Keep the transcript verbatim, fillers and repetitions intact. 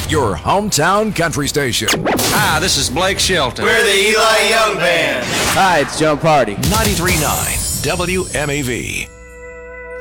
your hometown country station. Hi, this is Blake Shelton. We're the Eli Young Band. Hi, it's Joe Party. ninety-three point nine W M A V.